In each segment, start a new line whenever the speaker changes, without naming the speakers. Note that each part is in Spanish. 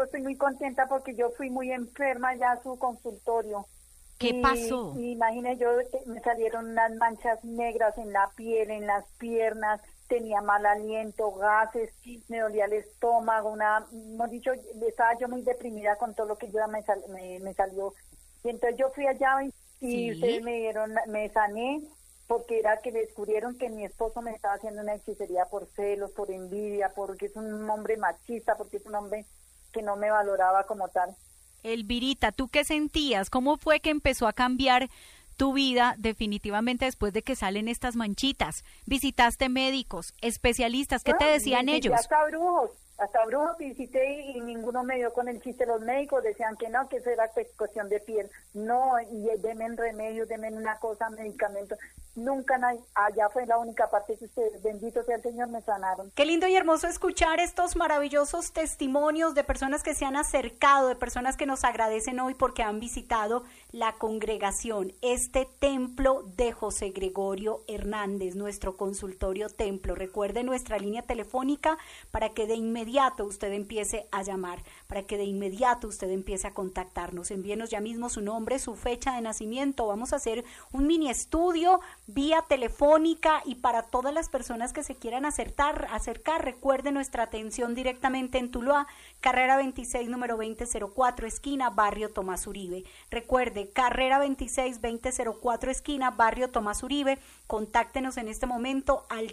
Estoy muy contenta porque yo fui muy enferma ya a su consultorio.
¿Qué pasó?
Y imagine, me salieron unas manchas negras en la piel, en las piernas, tenía mal aliento, gases, me dolía el estómago, hemos dicho, estaba yo muy deprimida con todo lo que yo me salió. Y entonces yo fui allá y
¿Sí?
ustedes me sané, porque era que descubrieron que mi esposo me estaba haciendo una hechicería por celos, por envidia, porque es un hombre machista, porque es un hombre que no me valoraba como tal.
Elvirita, ¿tú qué sentías? ¿Cómo fue que empezó a cambiar tu vida definitivamente después de que salen estas manchitas? ¿Visitaste médicos, especialistas? ¿Qué te decían ellos?
Hasta brujos visité y ninguno me dio con el chiste. Los médicos decían que no, que eso era cuestión de piel. No, y denme remedios, denme una cosa, medicamentos. Nunca nadie, allá fue la única parte que ustedes, bendito sea el Señor, me sanaron.
Qué lindo y hermoso escuchar estos maravillosos testimonios de personas que se han acercado, de personas que nos agradecen hoy porque han visitado la congregación, este templo de José Gregorio Hernández, nuestro consultorio templo. Recuerde nuestra línea telefónica para que de inmediato usted empiece a llamar, para que de inmediato usted empiece a contactarnos. Envíenos ya mismo su nombre, su fecha de nacimiento. Vamos a hacer un mini estudio vía telefónica y para todas las personas que se quieran acercar, recuerde nuestra atención directamente en Tuluá, carrera 26, número 2004, esquina Barrio Tomás Uribe. Recuerde, carrera 26, 2004, esquina Barrio Tomás Uribe. Contáctenos en este momento al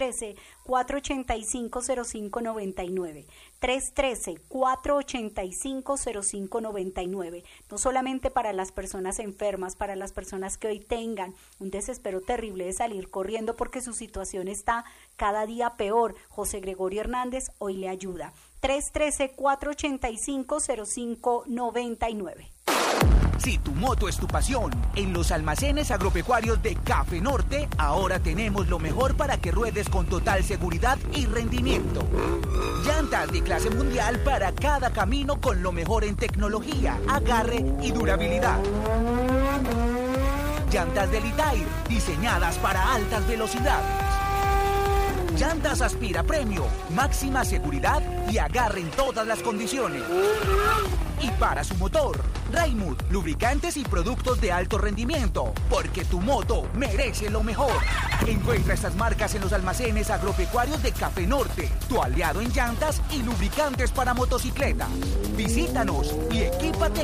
313-485-0599. 313-485-0599. No solamente para las personas enfermas, para las personas que hoy tengan un desespero terrible de salir corriendo porque su situación está cada día peor. José Gregorio Hernández hoy le ayuda. 313-485-0599.
Si tu moto es tu pasión, en los almacenes agropecuarios de Café Norte, ahora tenemos lo mejor para que ruedes con total seguridad y rendimiento. Llantas de clase mundial para cada camino con lo mejor en tecnología, agarre y durabilidad. Llantas de Litair, diseñadas para altas velocidades. Llantas Aspira Premio, máxima seguridad y agarre en todas las condiciones. Y para su motor, Raimund, lubricantes y productos de alto rendimiento, porque tu moto merece lo mejor. Encuentra estas marcas en los almacenes agropecuarios de Café Norte, tu aliado en llantas y lubricantes para motocicleta. Visítanos y equípate